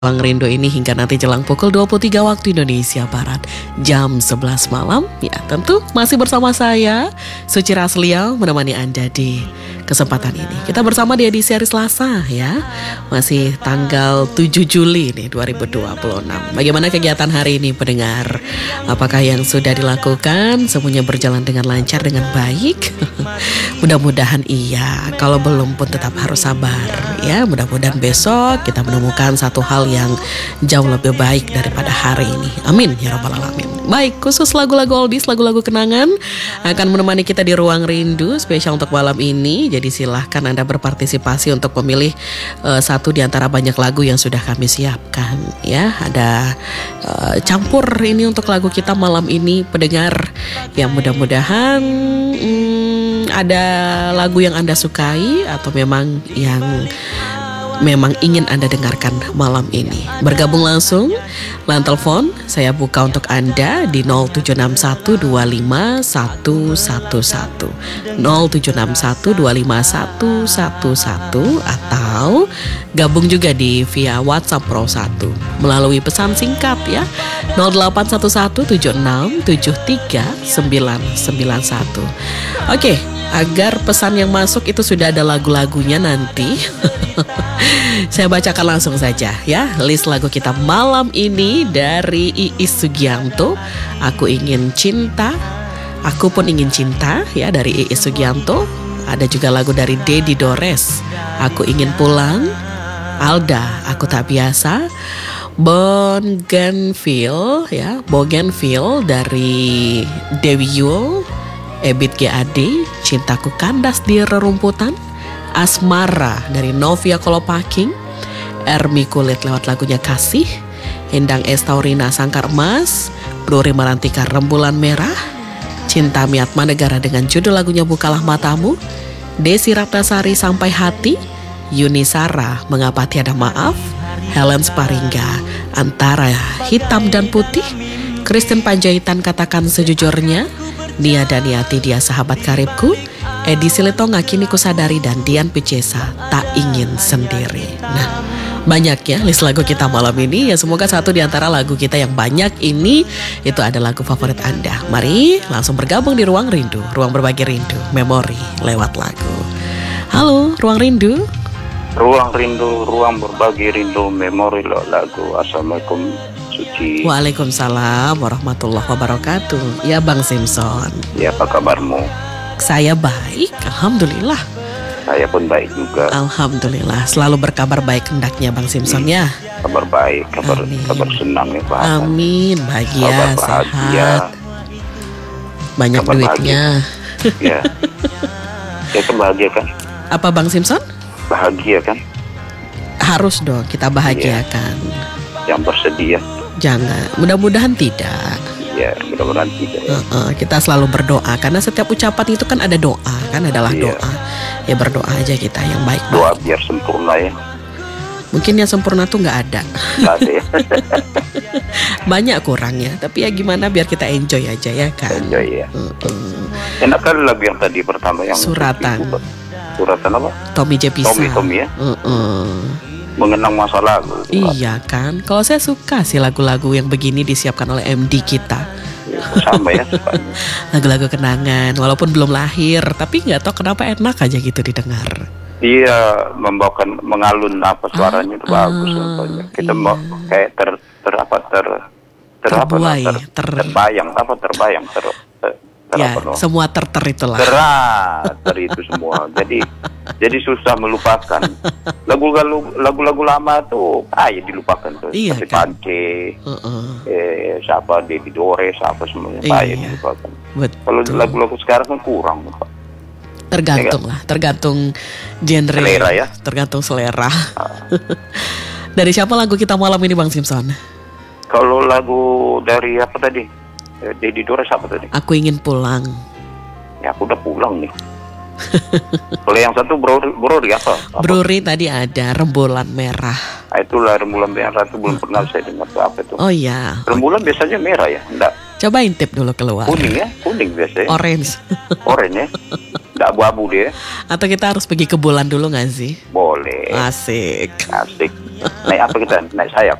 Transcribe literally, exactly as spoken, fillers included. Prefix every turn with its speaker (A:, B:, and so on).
A: Ruang Rindu ini hingga nanti jelang pukul dua puluh tiga waktu Indonesia Barat, jam sebelas malam. Ya, tentu masih bersama saya, Suci Raslia, menemani Anda di kesempatan ini. Kita bersama di edisi hari Selasa ya. Masih tanggal tujuh Juli nih dua ribu dua puluh enam. Bagaimana kegiatan hari ini pendengar? Apakah yang sudah dilakukan semuanya berjalan dengan lancar, dengan baik? Mudah-mudahan iya. Kalau belum pun tetap harus sabar ya. Mudah-mudahan besok kita menemukan satu hal yang jauh lebih baik daripada hari ini. Amin ya rabbal alamin. Baik, khusus lagu-lagu oldies, lagu-lagu kenangan akan menemani kita di Ruang Rindu spesial untuk malam ini. Jadi silahkan Anda berpartisipasi untuk memilih uh, satu di antara banyak lagu yang sudah kami siapkan ya. Ada uh, campur ini untuk lagu kita malam ini pendengar, yang mudah-mudahan hmm, ada lagu yang Anda sukai atau memang yang memang ingin Anda dengarkan malam ini. Bergabung langsung, line telepon saya buka untuk Anda di nol tujuh enam satu dua lima satu satu satu nol tujuh enam satu dua lima satu satu satu, atau gabung juga di via WhatsApp Pro satu melalui pesan singkat ya nol delapan satu satu tujuh enam tujuh tiga sembilan sembilan satu. Oke, agar pesan yang masuk itu sudah ada lagu-lagunya nanti. Saya bacakan langsung saja ya list lagu kita malam ini dari Iis Sugianto. Aku ingin cinta, aku pun ingin cinta ya dari Iis Sugianto. Ada juga lagu dari Dedi Dores, Aku Ingin Pulang. Alda, Aku Tak Biasa. Bougainville ya, Bougainville dari Dewi Yul. Ebit G A D, Cintaku Kandas di Rerumputan. Asmara dari Novia Kolopaking. Ermi Kulit lewat lagunya Kasih. Endang Estaurina Sangkar Emas. Bluri Marantika Rembulan Merah. Cinta Miatma Negara dengan judul lagunya Bukalah Matamu. Desi Ratnasari Sampai Hati. Yuni Sara Mengapa Tiada Maaf. Helen Sparingga Antara Hitam dan Putih. Kristen Panjaitan Katakan Sejujurnya. Nia Daniati Dia Sahabat Karibku. Edi Silitonga Kini Kusadari, dan Dian Picesa Tak Ingin Sendiri. Nah, banyak ya list lagu kita malam ini. Ya semoga satu di antara lagu kita yang banyak ini itu ada lagu favorit Anda. Mari langsung bergabung di Ruang Rindu, ruang berbagi rindu, memori lewat lagu. Halo, Ruang Rindu.
B: Ruang Rindu, ruang berbagi rindu, memori lewat lagu. Assalamualaikum Suci.
A: Waalaikumsalam warahmatullahi wabarakatuh. Ya Bang Simpson.
B: Ya, apa kabarmu?
A: Saya baik, alhamdulillah.
B: Saya pun baik juga.
A: Alhamdulillah, selalu berkabar baik hendaknya Bang Simpson ya.
B: Kabar baik, kabar
A: Amin.
B: kabar senang ya Pak.
A: Amin, bahagia,
B: Kabar bahagia.
A: sehat, banyak
B: Kabar
A: duitnya.
B: Ya. Ya kan bahagia kan?
A: Apa Bang Simpson?
B: Bahagia kan?
A: Harus dong kita bahagiakan.
B: Yang bersedia.
A: Jangan, mudah-mudahan tidak.
B: Ya, mudah-mudahan tidak ya.
A: Uh-uh, kita selalu berdoa karena setiap ucapan itu kan ada doa, kan adalah
B: Iya.
A: doa. Ya berdoa aja kita yang baik-baik.
B: Doa biar sempurna ya.
A: Mungkin yang sempurna tuh nggak ada.
B: Nggak ada ya.
A: Banyak kurangnya, tapi ya gimana biar kita enjoy aja ya kan.
B: Enjoy ya.
A: Uh-uh.
B: Enak kali lagu yang tadi pertama yang
A: Suratan.
B: Suratan apa?
A: Tommy J. Pisa.
B: Tommy Tommy ya.
A: Uh-uh.
B: Mengenang masa lalu.
A: Iya kan. Kalau saya suka sih lagu-lagu yang begini disiapkan oleh M D kita.
B: Sama ya sukanya.
A: Lagu-lagu kenangan, walaupun belum lahir, tapi nggak tahu kenapa enak aja gitu didengar.
B: Iya, membawakan mengalun apa suaranya itu
A: Ah,
B: bagus contohnya. Kita
A: iya.
B: mau kayak ter ter apa ter ter apa
A: Terbuai,
B: ter,
A: ter-
B: terbayang apa terbayang ter, ter, ter
A: Ya,
B: apa no?
A: semua ter-ter itulah.
B: Terat ter itu semua. Jadi jadi susah melupakan. Lagu-lagu lagu-lagu lama tuh ah ya dilupakan tuh.
A: Iya,
B: Seperti
A: kan?
B: Pance,
A: Uh-uh.
B: eh siapa Dedi Dores, siapa semuanya ah ya
A: Iya.
B: dilupakan.
A: Betul.
B: Kalau lagu-lagu sekarang kan kurang, Pak.
A: Tergantung lah, tergantung genre,
B: Selera ya.
A: tergantung selera. Dari siapa lagu kita malam ini Bang Simpson?
B: Kalau lagu dari apa tadi? Eh, Dedi Dores apa tadi?
A: Aku Ingin Pulang.
B: Ya aku udah pulang nih. Kalau yang satu bro bro di apa? Apa?
A: Bruri tadi ada Rembulan Merah.
B: Ah, itulah rembulan merah itu belum pernah saya dengar tuh apa itu.
A: Oh iya,
B: Rembulan biasanya merah ya, enggak
A: coba intip dulu keluar.
B: kuning ya, kuning biasanya.
A: Orange.
B: Oranye ya, enggak abu-abu dia.
A: Atau kita harus pergi ke bulan dulu gak sih?
B: Boleh,
A: Asik.
B: asik. Naik apa kita? Naik sayap.